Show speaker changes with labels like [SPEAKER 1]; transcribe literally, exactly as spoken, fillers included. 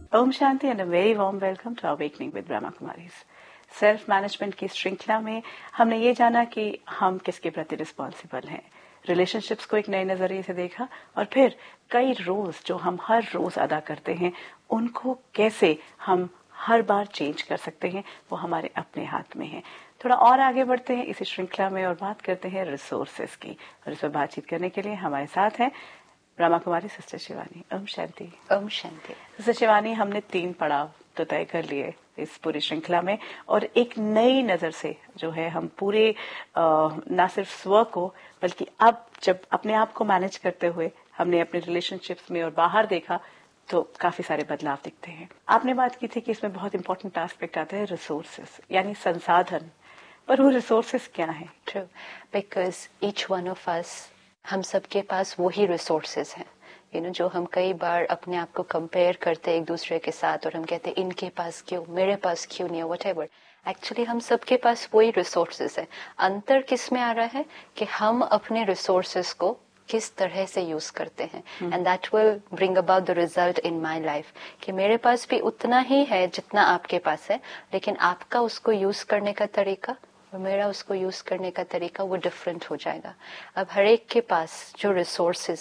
[SPEAKER 1] Om Shanti and a very warm welcome to awakening with Brahma Kumaris. Self management की श्रृंखला में हमने ये जाना कि हम किसके प्रति रिस्पॉन्सिबल हैं, रिलेशनशिप्स को एक नए नजरिए से देखा और फिर कई रोल्स जो हम हर रोज अदा करते हैं उनको कैसे हम हर बार चेंज कर सकते हैं, वो हमारे अपने हाथ में है। थोड़ा और आगे बढ़ते हैं इसी श्रृंखला में और बात करते हैं रिसोर्सेस की, और इस पर बातचीत करने के लिए हमारे साथ हैं ब्रह्मा कुमारी सिस्टर शिवानी। ओम शांति।
[SPEAKER 2] ओम शांति।
[SPEAKER 1] सिस्टर शिवानी, हमने तीन पड़ाव तो तय कर लिए इस पूरी श्रृंखला में, और एक नई नजर से जो है हम पूरे ना सिर्फ स्व को बल्कि अब जब अपने आप को मैनेज करते हुए हमने अपने रिलेशनशिप्स में और बाहर देखा तो काफी सारे बदलाव दिखते हैं। आपने बात की थी कि इसमें बहुत इंपॉर्टेंट एस्पेक्ट आता है रिसोर्सेस, यानी संसाधन, पर वो रिसोर्सेस क्या है?
[SPEAKER 2] True, because each one of us, हम सबके पास वही रिसोर्सेज हैं, यू नो, जो हम कई बार अपने आप को कंपेयर करते हैं एक दूसरे के साथ और हम कहते हैं इनके पास क्यों, मेरे पास क्यों नहीं है, व्हाटएवर। एक्चुअली हम सबके पास वही रिसोर्सेज है। अंतर किस में आ रहा है कि हम अपने रिसोर्सेज को किस तरह से यूज करते हैं, and that will bring about the result in my life. कि मेरे पास भी उतना ही है जितना आपके पास है, लेकिन आपका उसको यूज करने का तरीका और मेरा उसको यूज करने का तरीका वो डिफरेंट हो जाएगा। अब हर एक के पास जो रिसोर्सेज